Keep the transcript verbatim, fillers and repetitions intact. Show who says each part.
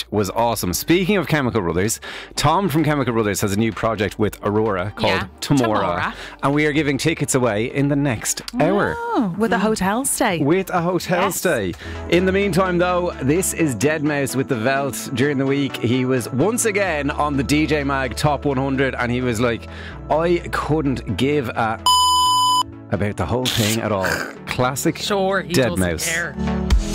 Speaker 1: was awesome. Speaking of Chemical Brothers, Tom from Chemical Brothers has a new project with Aurora called
Speaker 2: Yeah,
Speaker 1: Tomorrow,
Speaker 2: Tomorrow.
Speaker 1: and we are giving tickets away in the next hour.
Speaker 2: Oh, with a hotel stay.
Speaker 1: With a hotel
Speaker 2: Yes.
Speaker 1: stay. In the meantime, though, this is Deadmau five with the Velt. During the week, he was once again on the D J Mag Top one hundred, and he was like, I couldn't give a about the whole thing at all. Classic
Speaker 2: Sure, he
Speaker 1: Dead
Speaker 2: doesn't
Speaker 1: Mouse.
Speaker 2: care.